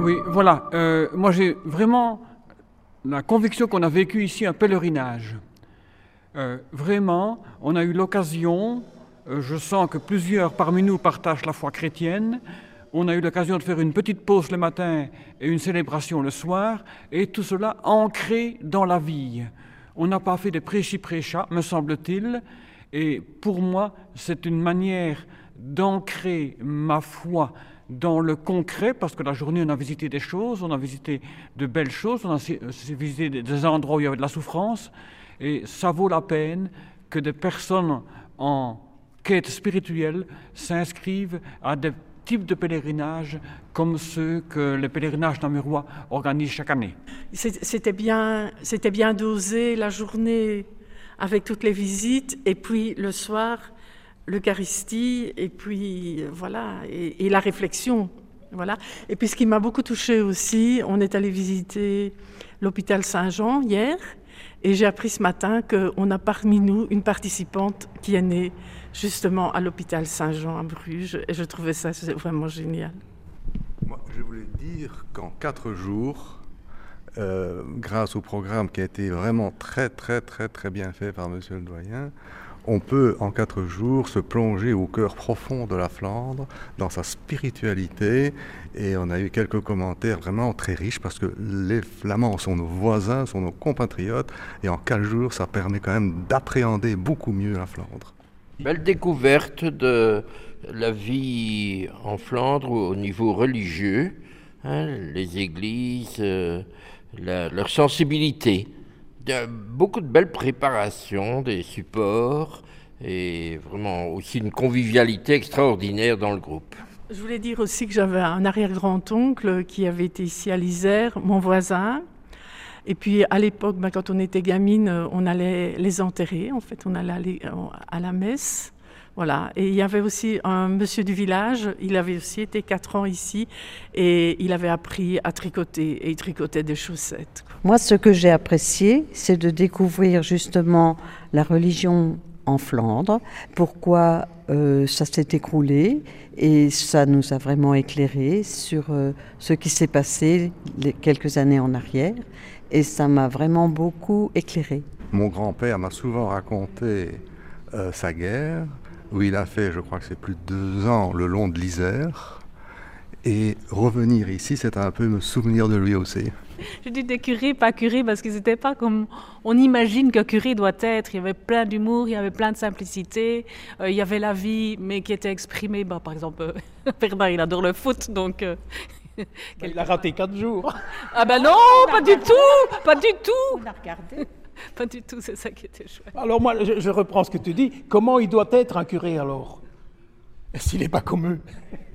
Oui, voilà. Moi, j'ai vraiment la conviction qu'on a vécu ici un pèlerinage. Vraiment, on a eu l'occasion, je sens que plusieurs parmi nous partagent la foi chrétienne, on a eu l'occasion de faire une petite pause le matin et une célébration le soir, et tout cela ancré dans la vie. On n'a pas fait de prêchi-prêcha, me semble-t-il, et pour moi, c'est une manière d'ancrer ma foi dans le concret, parce que la journée, on a visité des choses, on a visité de belles choses, on a visité des endroits où il y avait de la souffrance, et ça vaut la peine que des personnes en quête spirituelle s'inscrivent à des types de pèlerinages comme ceux que le pèlerinage namurois organise chaque année. C'était bien dosé la journée avec toutes les visites, et puis le soir, l'Eucharistie, et puis voilà, et la réflexion. Voilà. Et puis ce qui m'a beaucoup touchée aussi, on est allé visiter l'hôpital Saint-Jean hier, et j'ai appris ce matin qu'on a parmi nous une participante qui est née justement à l'hôpital Saint-Jean à Bruges, et je trouvais ça vraiment génial. Moi, je voulais dire qu'en 4 jours, grâce au programme qui a été vraiment très bien fait par Monsieur le Doyen, on peut en 4 jours se plonger au cœur profond de la Flandre, dans sa spiritualité, et on a eu quelques commentaires vraiment très riches parce que les Flamands sont nos voisins, sont nos compatriotes, et en 4 jours ça permet quand même d'appréhender beaucoup mieux la Flandre. Belle découverte de la vie en Flandre au niveau religieux, hein, les églises, leur sensibilité. Beaucoup de belles préparations, des supports et vraiment aussi une convivialité extraordinaire dans le groupe. Je voulais dire aussi que j'avais un arrière-grand-oncle qui avait été ici à l'Isère, mon voisin. Et puis à l'époque, quand on était gamine, on allait les enterrer. En fait, on allait à la messe. Voilà. Et il y avait aussi un monsieur du village, il avait aussi été 4 ans ici et il avait appris à tricoter et il tricotait des chaussettes. Moi, ce que j'ai apprécié, c'est de découvrir justement la religion en Flandre, pourquoi ça s'est écroulé, et ça nous a vraiment éclairé sur ce qui s'est passé quelques années en arrière, et ça m'a vraiment beaucoup éclairé. Mon grand-père m'a souvent raconté sa guerre, où il a fait, je crois que c'est plus de 2 ans, le long de l'Isère. Et revenir ici, c'est un peu me souvenir de lui aussi. Je dis des curés, pas curés, parce que c'était pas comme on imagine qu'un curé doit être. Il y avait plein d'humour, il y avait plein de simplicité, il y avait la vie, mais qui était exprimée. Par exemple, Bernard, il adore le foot, donc... Il a raté 4 jours. Ah ben non, pas du tout, pas du tout. On a regardé. Pas du tout, c'est ça qui était chouette. Alors moi, je reprends ce que tu dis. Comment il doit être un curé alors? S'il n'est pas comme eux.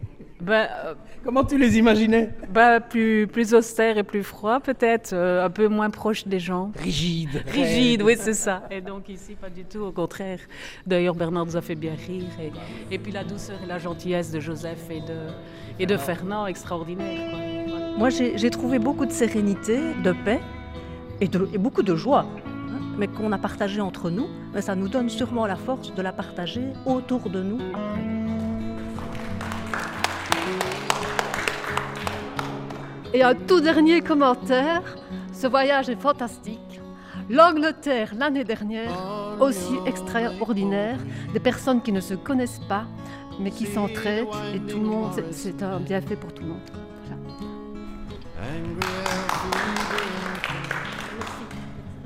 Comment tu les imaginais? Plus austère et plus froid peut-être, un peu moins proche des gens. Rigide, oui c'est ça. Et donc ici pas du tout, au contraire. D'ailleurs Bernard nous a fait bien rire. Et puis la douceur et la gentillesse de Joseph et de Fernand, extraordinaire, quoi. Moi j'ai trouvé beaucoup de sérénité, de paix et beaucoup de joie, hein, mais qu'on a partagé entre nous. Mais ça nous donne sûrement la force de la partager autour de nous après. Et un tout dernier commentaire, ce voyage est fantastique. L'Angleterre l'année dernière, aussi extraordinaire, des personnes qui ne se connaissent pas, mais qui s'entraident, et tout le monde, c'est un bienfait pour tout le monde. Voilà.